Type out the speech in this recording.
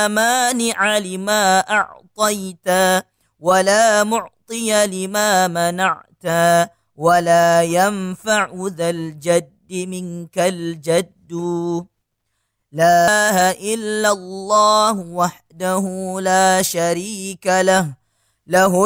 لا مانع لما أعطيت ولا معطي لما منعت ولا ينفع ذا الجد منك الجد. لا إله إلا الله وحده لا شريك له له